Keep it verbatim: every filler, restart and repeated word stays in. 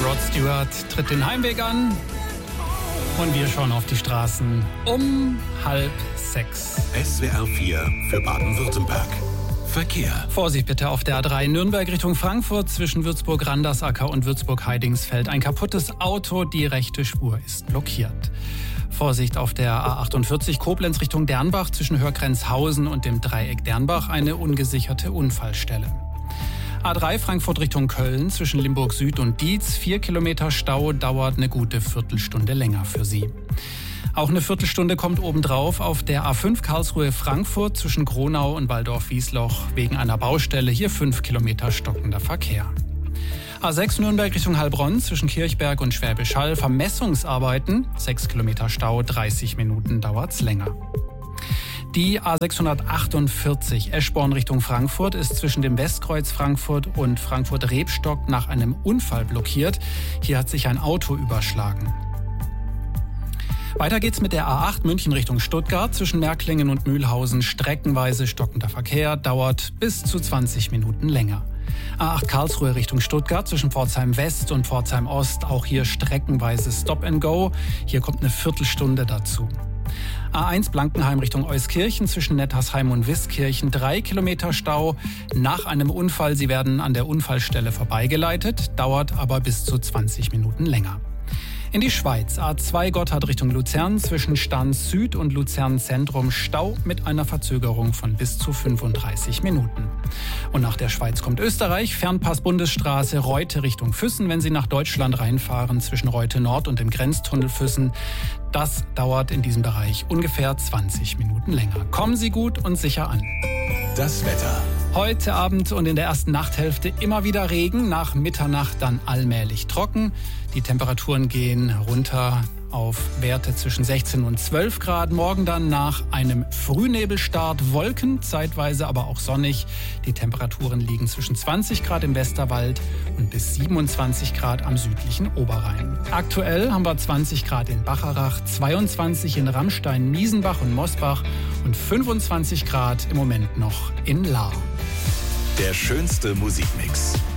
Rod Stewart tritt den Heimweg an und wir schauen auf die Straßen um halb sechs. S W R vier für Baden-Württemberg. Verkehr. Vorsicht bitte auf der A drei Nürnberg Richtung Frankfurt zwischen Würzburg-Randersacker und Würzburg-Heidingsfeld. Ein kaputtes Auto, die rechte Spur ist blockiert. Vorsicht auf der A achtundvierzig Koblenz Richtung Dernbach zwischen Hörgrenzhausen und dem Dreieck Dernbach eine ungesicherte Unfallstelle. A drei Frankfurt Richtung Köln zwischen Limburg Süd und Dietz. Vier Kilometer Stau, dauert eine gute Viertelstunde länger für Sie. Auch eine Viertelstunde kommt obendrauf auf der A fünf Karlsruhe Frankfurt zwischen Kronau und Waldorf-Wiesloch wegen einer Baustelle. Hier fünf Kilometer stockender Verkehr. A sechs Nürnberg Richtung Heilbronn zwischen Kirchberg und Schwäbisch Hall. Vermessungsarbeiten. Sechs Kilometer Stau, dreißig Minuten dauert's länger. Die A sechshundertachtundvierzig Eschborn Richtung Frankfurt ist zwischen dem Westkreuz Frankfurt und Frankfurt-Rebstock nach einem Unfall blockiert. Hier hat sich ein Auto überschlagen. Weiter geht's mit der A acht München Richtung Stuttgart zwischen Märklingen und Mühlhausen. Streckenweise stockender Verkehr, dauert bis zu zwanzig Minuten länger. A acht Karlsruhe Richtung Stuttgart zwischen Pforzheim West und Pforzheim Ost. Auch hier streckenweise Stop and Go. Hier kommt eine Viertelstunde dazu. A eins Blankenheim Richtung Euskirchen zwischen Nettersheim und Wiskirchen. Drei Kilometer Stau nach einem Unfall. Sie werden an der Unfallstelle vorbeigeleitet, dauert aber bis zu zwanzig Minuten länger. In die Schweiz. A zwei Gotthard Richtung Luzern zwischen Stans Süd und Luzern Zentrum. Stau mit einer Verzögerung von bis zu fünfunddreißig Minuten. Und nach der Schweiz kommt Österreich. Fernpass Bundesstraße Reute Richtung Füssen, wenn Sie nach Deutschland reinfahren zwischen Reute Nord und dem Grenztunnel Füssen. Das dauert in diesem Bereich ungefähr zwanzig Minuten länger. Kommen Sie gut und sicher an. Das Wetter. Heute Abend und in der ersten Nachthälfte immer wieder Regen, nach Mitternacht dann allmählich trocken. Die Temperaturen gehen runter auf Werte zwischen sechzehn und zwölf Grad. Morgen dann nach einem Frühnebelstart Wolken, zeitweise aber auch sonnig. Die Temperaturen liegen zwischen zwanzig Grad im Westerwald und bis siebenundzwanzig Grad am südlichen Oberrhein. Aktuell haben wir zwanzig Grad in Bacharach, zweiundzwanzig in Rammstein, Miesenbach und Mosbach und fünfundzwanzig Grad im Moment noch in Lahr. Der schönste Musikmix